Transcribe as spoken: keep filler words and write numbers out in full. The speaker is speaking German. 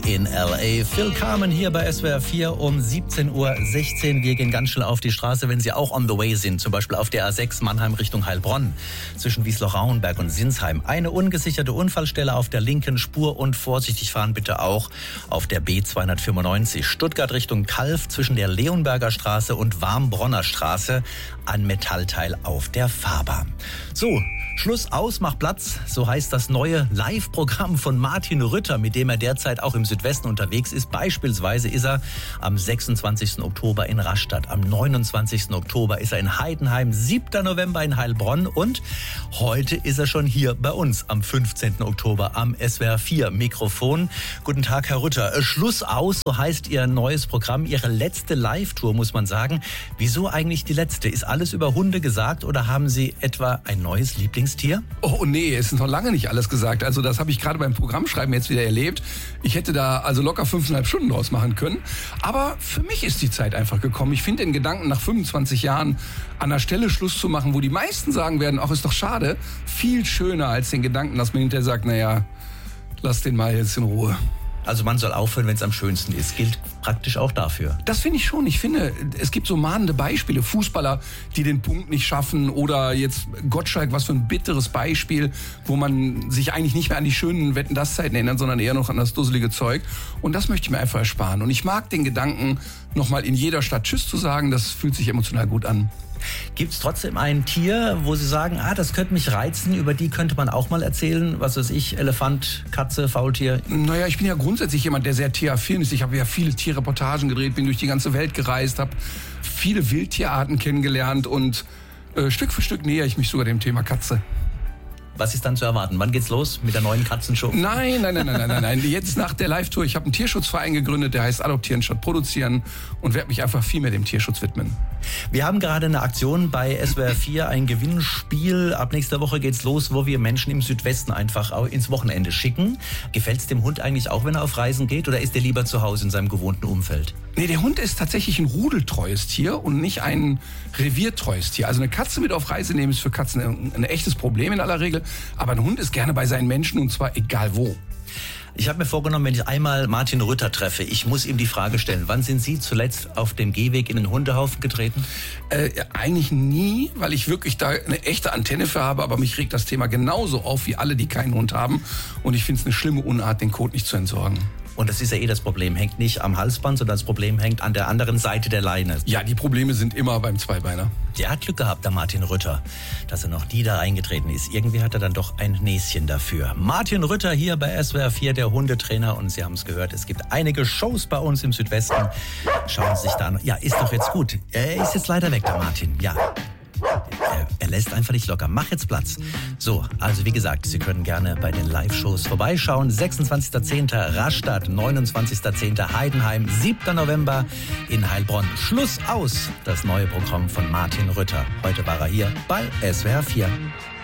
in L A. Phil Carmen hier bei S W R vier um siebzehn Uhr sechzehn. Wir gehen ganz schnell auf die Straße, wenn Sie auch on the way sind. Zum Beispiel auf der A sechs Mannheim Richtung Heilbronn. Zwischen Wiesloch-Rauenberg und Sinsheim. Eine ungesicherte Unfallstelle auf der linken Spur. Und vorsichtig fahren bitte auch auf der B zweihundertfünfundneunzig. Stuttgart Richtung Calw zwischen der Leonberger Straße und Warmbronner Straße. Ein Metallteil auf der Fahrbahn. So, Schluss aus, mach Platz. So heißt das neue Live-Programm von Martin Rütter, mit dem er derzeit auch im Südwesten unterwegs ist. Beispielsweise ist er am sechsundzwanzigsten Oktober in Rastatt, am neunundzwanzigsten Oktober ist er in Heidenheim, siebten November in Heilbronn und heute ist er schon hier bei uns am fünfzehnten Oktober am S W R vier Mikrofon. Guten Tag, Herr Rütter. Schluss aus, so heißt Ihr neues Programm, Ihre letzte Live-Tour, muss man sagen. Wieso eigentlich die letzte? Ist alles über Hunde gesagt oder haben Sie etwa ein neues Lieblingstier? Oh nee, es ist noch lange nicht alles gesagt. Also das habe ich gerade beim Programmschreiben jetzt wieder erlebt. Ich hätte da also locker fünfeinhalb Stunden draus machen können. Aber für mich ist die Zeit einfach gekommen. Ich finde den Gedanken, nach fünfundzwanzig Jahren an der Stelle Schluss zu machen, wo die meisten sagen werden, ach, ist doch schade, viel schöner als den Gedanken, dass man hinterher sagt, naja, lass den mal jetzt in Ruhe. Also man soll aufhören, wenn es am schönsten ist. Gilt praktisch auch dafür. Das finde ich schon. Ich finde, es gibt so mahnende Beispiele. Fußballer, die den Punkt nicht schaffen. Oder jetzt Gottschalk, was für ein bitteres Beispiel, wo man sich eigentlich nicht mehr an die schönen Wetten-das-Zeiten erinnert, sondern eher noch an das dusselige Zeug. Und das möchte ich mir einfach ersparen. Und ich mag den Gedanken, nochmal in jeder Stadt Tschüss zu sagen. Das fühlt sich emotional gut an. Gibt es trotzdem ein Tier, wo Sie sagen, ah, das könnte mich reizen, über die könnte man auch mal erzählen? Was weiß ich, Elefant, Katze, Faultier? Naja, ich bin ja grundsätzlich jemand, der sehr tierafin ist. Ich habe ja viele Tierreportagen gedreht, bin durch die ganze Welt gereist, habe viele Wildtierarten kennengelernt und äh, Stück für Stück nähere ich mich sogar dem Thema Katze. Was ist dann zu erwarten? Wann geht's los mit der neuen Katzenshow? Nein, nein, nein, nein, nein, nein, nein. Jetzt nach der Live-Tour, ich habe einen Tierschutzverein gegründet, der heißt Adoptieren statt Produzieren und werde mich einfach viel mehr dem Tierschutz widmen. Wir haben gerade eine Aktion bei S W R vier, ein Gewinnspiel. Ab nächster Woche geht's los, wo wir Menschen im Südwesten einfach auch ins Wochenende schicken. Gefällt's dem Hund eigentlich auch, wenn er auf Reisen geht, oder ist er lieber zu Hause in seinem gewohnten Umfeld? Nee, der Hund ist tatsächlich ein rudeltreues Tier und nicht ein reviertreues Tier. Also eine Katze mit auf Reise nehmen ist für Katzen ein, ein echtes Problem in aller Regel. Aber ein Hund ist gerne bei seinen Menschen und zwar egal wo. Ich habe mir vorgenommen, wenn ich einmal Martin Rütter treffe, ich muss ihm die Frage stellen, wann sind Sie zuletzt auf dem Gehweg in den Hundehaufen getreten? Äh, eigentlich nie, weil ich wirklich da eine echte Antenne für habe, aber mich regt das Thema genauso auf wie alle, die keinen Hund haben. Und ich finde es eine schlimme Unart, den Kot nicht zu entsorgen. Und das ist ja eh das Problem, hängt nicht am Halsband, sondern das Problem hängt an der anderen Seite der Leine. Ja, die Probleme sind immer beim Zweibeiner. Der hat Glück gehabt, der Martin Rütter, dass er noch nie da eingetreten ist. Irgendwie hat er dann doch ein Näschen dafür. Martin Rütter hier bei S W R vier, der Hundetrainer. Und Sie haben es gehört, es gibt einige Shows bei uns im Südwesten. Schauen Sie sich da an. Ja, ist doch jetzt gut. Er ist jetzt leider weg, der Martin. Ja. Er, er lässt einfach nicht locker. Mach jetzt Platz. So, also wie gesagt, Sie können gerne bei den Live-Shows vorbeischauen. sechsundzwanzigsten zehnten Rastatt, neunundzwanzigsten zehnten Heidenheim, siebten November in Heilbronn. Schluss aus, das neue Programm von Martin Rütter. Heute war er hier bei S W R vier.